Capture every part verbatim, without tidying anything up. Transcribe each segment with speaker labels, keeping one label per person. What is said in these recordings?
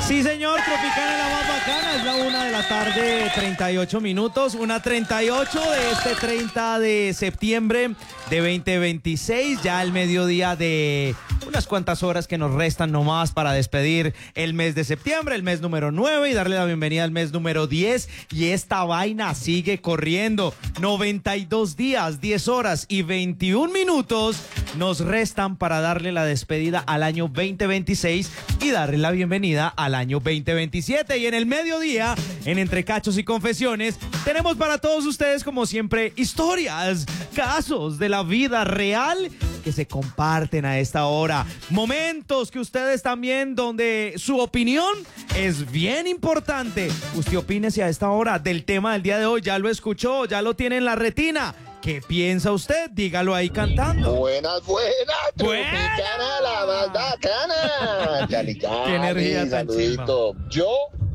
Speaker 1: Sí, señor, Tropicana la más bacana, es la una de la tarde, treinta y ocho minutos, una treinta y ocho de este treinta de septiembre de veinte veintiséis, ya el mediodía de unas cuantas horas que nos restan nomás para despedir el mes de septiembre, el mes número nueve y darle la bienvenida al mes número diez, y esta vaina sigue corriendo, noventa y dos días, diez horas y veintiún minutos nos restan para darle la despedida al año veinte veintiséis y darle la bienvenida al año veinte veintisiete. Y en el mediodía, en Entre Cachos y Confesiones, tenemos para todos ustedes, como siempre, historias, casos de la vida real que se comparten a esta hora. Momentos que ustedes también, donde su opinión es bien importante. Usted opínese a esta hora del tema del día de hoy. Ya lo escuchó, ya lo tiene en la retina. ¿Qué piensa usted? Dígalo ahí cantando.
Speaker 2: Buenas, buenas, Tropicana, la más bacana. Cali, Cali,
Speaker 1: Qué energía tan
Speaker 2: saludito. Yo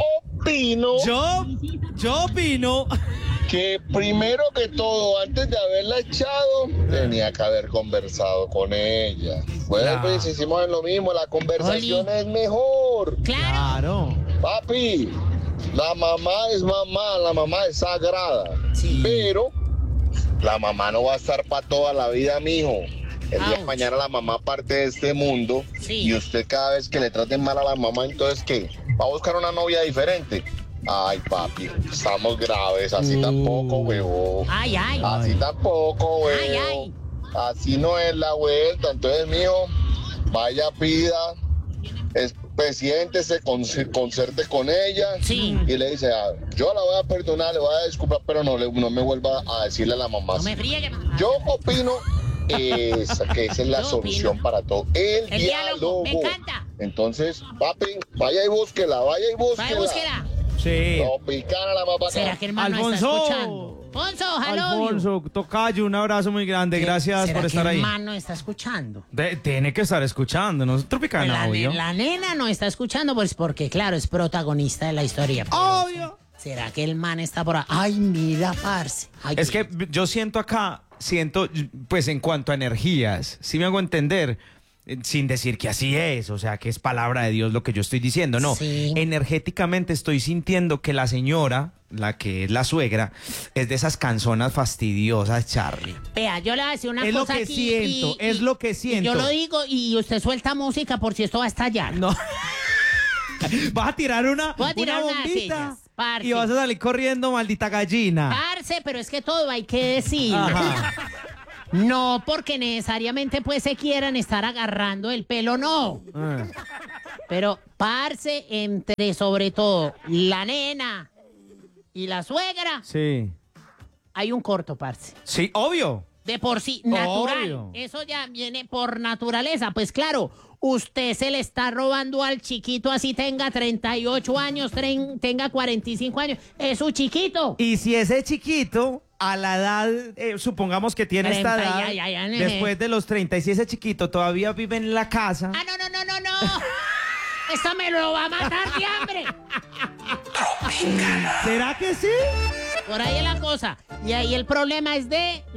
Speaker 2: opino
Speaker 1: Yo, yo opino
Speaker 2: que primero que todo, antes de haberla echado, tenía que haber conversado con ella. Bueno,
Speaker 1: Claro.
Speaker 2: pues hicimos en lo mismo, la conversación
Speaker 3: Oli.
Speaker 2: es mejor.
Speaker 1: Claro.
Speaker 2: Papi, la mamá es mamá, la mamá es sagrada.
Speaker 3: Sí.
Speaker 2: Pero la mamá no va a estar para toda la vida, mijo. El día de
Speaker 3: Ouch.
Speaker 2: mañana la mamá parte de este mundo.
Speaker 3: Sí.
Speaker 2: Y usted cada vez que le traten mal a la mamá, entonces ¿qué? ¿Va a buscar una novia diferente? Ay, papi, estamos graves. Así
Speaker 1: Uh.
Speaker 2: tampoco, huevo.
Speaker 3: Ay, ay.
Speaker 2: Así tampoco, huevo.
Speaker 3: Ay, ay.
Speaker 2: Así no es la vuelta. Entonces, mijo, vaya, pida, es, pues, siéntese, con- concerte con ella.
Speaker 3: Sí.
Speaker 2: Y le dice, ah, yo la voy a perdonar, le voy a disculpar, pero no, le, no me vuelva a decirle a la mamá.
Speaker 3: No me
Speaker 2: así.
Speaker 3: friegue.
Speaker 2: Yo opino esa, que esa es la
Speaker 3: Yo
Speaker 2: solución
Speaker 3: opino.
Speaker 2: para todo. El,
Speaker 3: El
Speaker 2: diálogo.
Speaker 3: diálogo, me encanta.
Speaker 2: Entonces, papi, vaya y búsquela, vaya y búsquela.
Speaker 3: Vaya, búsquela.
Speaker 1: Sí.
Speaker 2: Tropicana la más bacana.
Speaker 3: ¿Será que el man no está
Speaker 1: Alfonso.
Speaker 3: escuchando? Alfonso, hello.
Speaker 1: Alfonso, tocayo, un abrazo muy grande. Gracias
Speaker 3: ¿Será
Speaker 1: por
Speaker 3: que
Speaker 1: estar
Speaker 3: el
Speaker 1: ahí.
Speaker 3: man no está escuchando?
Speaker 1: De- tiene que estar escuchando, ¿no? Tropicana,
Speaker 3: la,
Speaker 1: obvio.
Speaker 3: ne- la nena no está escuchando, pues porque, claro, es protagonista de la historia. pero
Speaker 1: Obvio.
Speaker 3: ¿Será que el man está por ahí? Ay, mira, parce. Ay,
Speaker 1: Es que yo siento acá, siento, pues en cuanto a energías, si me hago entender, eh, sin decir que así es, o sea, que es palabra de Dios lo que yo estoy diciendo, no.
Speaker 3: Sí.
Speaker 1: Energéticamente estoy sintiendo que la señora, la que es la suegra, es de esas canzonas fastidiosas, Charlie.
Speaker 3: Vea, yo le voy a decir una
Speaker 1: Es lo
Speaker 3: cosa
Speaker 1: que
Speaker 3: aquí
Speaker 1: siento,
Speaker 3: y-
Speaker 1: es
Speaker 3: y-
Speaker 1: lo que
Speaker 3: y
Speaker 1: siento.
Speaker 3: yo lo digo y usted suelta música por si esto va a estallar.
Speaker 1: No. Vas a tirar una,
Speaker 3: Voy a tirar
Speaker 1: una
Speaker 3: una de
Speaker 1: bombita
Speaker 3: ellas, parce.
Speaker 1: y vas a salir corriendo, maldita gallina.
Speaker 3: Parce, pero es que todo hay que decir.
Speaker 1: Ajá.
Speaker 3: No porque necesariamente pues se quieran estar agarrando el pelo, no.
Speaker 1: Ah.
Speaker 3: Pero, parce, entre sobre todo la nena y la suegra,
Speaker 1: Sí.
Speaker 3: hay un corto, parce.
Speaker 1: Sí, obvio.
Speaker 3: De por sí, natural.
Speaker 1: Obvio.
Speaker 3: Eso ya viene por naturaleza. Pues claro, usted se le está robando al chiquito así tenga treinta y ocho años, tren- tenga cuarenta y cinco años. Es su chiquito.
Speaker 1: Y si ese chiquito, a la edad, eh, supongamos que tiene esta
Speaker 3: treinta,
Speaker 1: edad,
Speaker 3: ya, ya, ya, nene.
Speaker 1: después de los treinta, y si ese chiquito todavía vive en la casa,
Speaker 3: Ah, no, no, no, no, no. Esta me lo va a matar de hambre.
Speaker 1: ¿será que sí?
Speaker 3: Por ahí es la cosa. Y ahí el problema es de